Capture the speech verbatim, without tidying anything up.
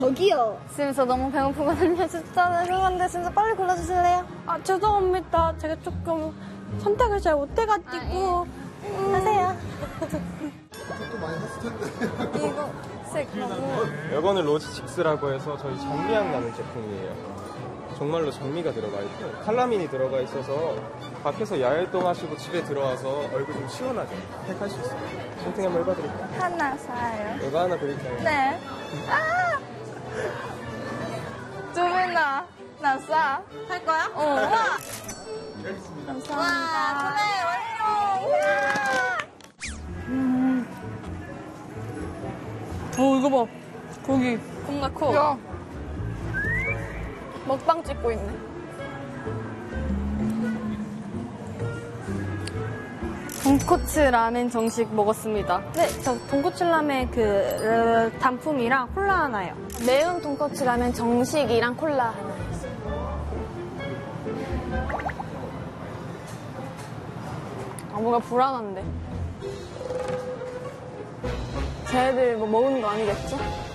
저기요. 지금 저 너무 배고프거든요. 진짜 죄송한데 진짜 빨리 골라주실래요? 아, 죄송합니다. 제가 조금 선택을 잘 못해가지고. 음, 하세요. 또 많이 샀을 텐데. 이거 색 너무. 이거는 로지칙스라고 해서 저희 정미향 나는 제품이에요. 정말로 정미가 들어가 있고 칼라민이 들어가 있어서 밖에서 야외활동하시고 집에 들어와서 얼굴 좀 시원하게 팩할 수 있어요. 선택 한번 해봐드릴까요? 하나 사요. 이거 하나 드릴까요? 네. 아! 두 분다. 나 싸. 할 거야? 어. 와. 알겠습니다. 감사합니다. 와, 구매 완료. 음. 어, 이거 봐. 고기. 겁나 커. 야. 먹방 찍고 있네. 돈코츠 라멘 정식 먹었습니다. 네, 저 돈코츠 라멘 그 으, 단품이랑 콜라 하나요. 매운 돈코츠 라면 정식이랑 콜라 하나. 아, 뭔가 불안한데. 쟤들 뭐 먹은 거 아니겠지?